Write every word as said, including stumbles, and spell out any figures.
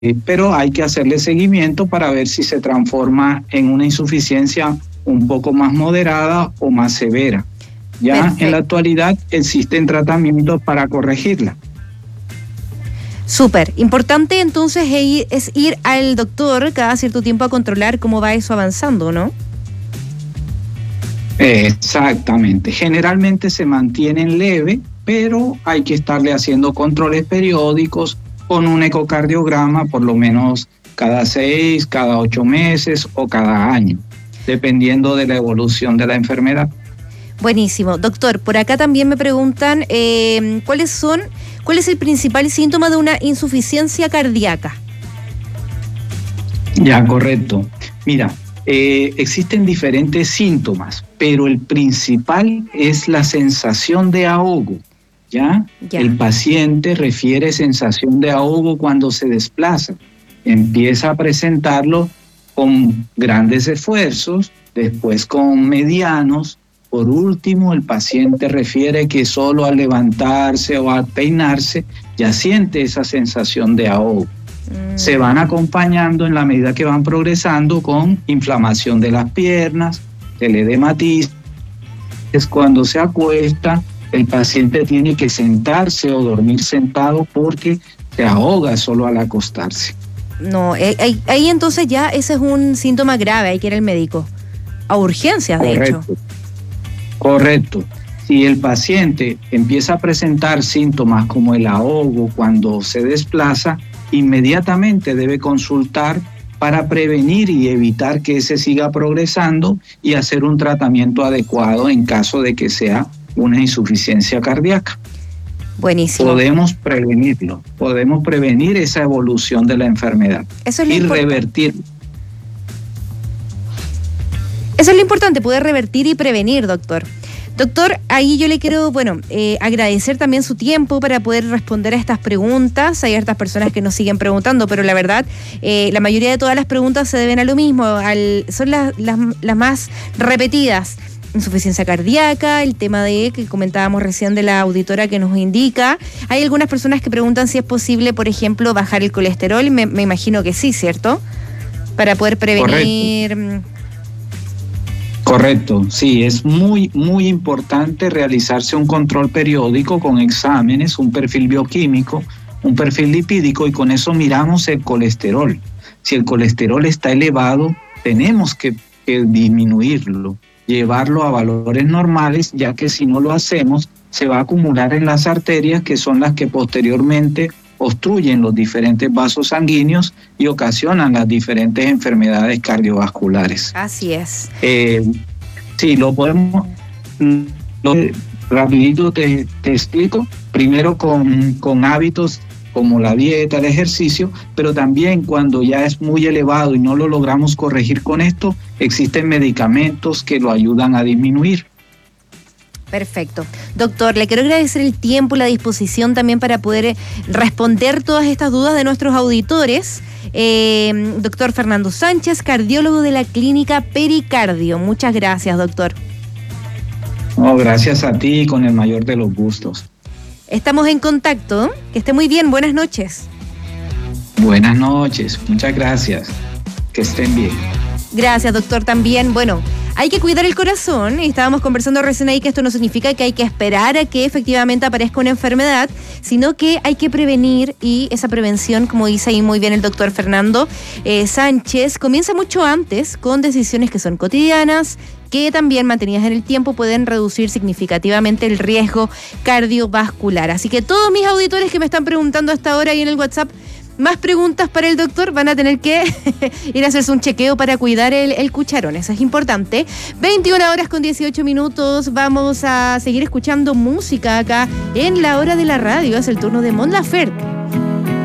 pero hay que hacerle seguimiento para ver si se transforma en una insuficiencia un poco más moderada o más severa. Ya Perfecto. En la actualidad existen tratamientos para corregirla. Súper. Importante entonces es ir al doctor cada cierto tiempo a controlar cómo va eso avanzando, ¿no? Exactamente. Generalmente se mantienen leve, pero hay que estarle haciendo controles periódicos con un ecocardiograma por lo menos cada seis, cada ocho meses o cada año, dependiendo de la evolución de la enfermedad. Buenísimo. Doctor, por acá también me preguntan eh, ¿cuáles son, cuál es el principal síntoma de una insuficiencia cardíaca? Ya, correcto. Mira, eh, existen diferentes síntomas, pero el principal es la sensación de ahogo. ¿Ya? Ya. El paciente refiere sensación de ahogo cuando se desplaza. Empieza a presentarlo con grandes esfuerzos, después con medianos. Por último, el paciente refiere que solo al levantarse o al peinarse ya siente esa sensación de ahogo. Mm. Se van acompañando en la medida que van progresando con inflamación de las piernas, el edematismo. Es cuando se acuesta, el paciente tiene que sentarse o dormir sentado porque se ahoga solo al acostarse. No, ahí, ahí entonces ya ese es un síntoma grave, hay que ir al médico. A urgencias, de Correcto. hecho. Correcto. Si el paciente empieza a presentar síntomas como el ahogo cuando se desplaza, inmediatamente debe consultar para prevenir y evitar que ese siga progresando y hacer un tratamiento adecuado en caso de que sea una insuficiencia cardíaca. Buenísimo. Podemos prevenirlo, podemos prevenir esa evolución de la enfermedad. Eso es lo y importante. revertirlo. Eso es lo importante, poder revertir y prevenir, doctor. Doctor, ahí yo le quiero, bueno, eh, agradecer también su tiempo para poder responder a estas preguntas. Hay hartas personas que nos siguen preguntando, pero la verdad, eh, la mayoría de todas las preguntas se deben a lo mismo, al, son las, las, las más repetidas. Insuficiencia cardíaca, el tema de que comentábamos recién de la auditora que nos indica. Hay algunas personas que preguntan si es posible, por ejemplo, bajar el colesterol. Me, me imagino que sí, ¿cierto? Para poder prevenir. Correcto. Correcto, sí, es muy, muy importante realizarse un control periódico con exámenes, un perfil bioquímico, un perfil lipídico y con eso miramos el colesterol. Si el colesterol está elevado, tenemos que, que disminuirlo, llevarlo a valores normales, ya que si no lo hacemos, se va a acumular en las arterias, que son las que posteriormente obstruyen los diferentes vasos sanguíneos y ocasionan las diferentes enfermedades cardiovasculares. Así es. Eh, sí, lo podemos... Lo, rapidito te, te explico. Primero con, con hábitos como la dieta, el ejercicio, pero también cuando ya es muy elevado y no lo logramos corregir con esto, existen medicamentos que lo ayudan a disminuir. Perfecto. Doctor, le quiero agradecer el tiempo y la disposición también para poder responder todas estas dudas de nuestros auditores. Eh, doctor Fernando Sánchez, cardiólogo de la Clínica Pericardio. Muchas gracias, doctor. Oh, gracias a ti, con el mayor de los gustos. Estamos en contacto. Que esté muy bien. Buenas noches. Buenas noches. Muchas gracias. Que estén bien. Gracias, doctor, también. Bueno, hay que cuidar el corazón. Estábamos conversando recién ahí que esto no significa que hay que esperar a que efectivamente aparezca una enfermedad, sino que hay que prevenir, y esa prevención, como dice ahí muy bien el doctor Fernando eh, Sánchez, comienza mucho antes con decisiones que son cotidianas, que también mantenidas en el tiempo pueden reducir significativamente el riesgo cardiovascular. Así que todos mis auditores que me están preguntando hasta ahora ahí en el WhatsApp, más preguntas para el doctor, van a tener que ir a hacerse un chequeo para cuidar el, el cucharón, eso es importante. veintiuna horas con dieciocho minutos, vamos a seguir escuchando música acá en La Hora de la Radio, es el turno de Mon Laferte.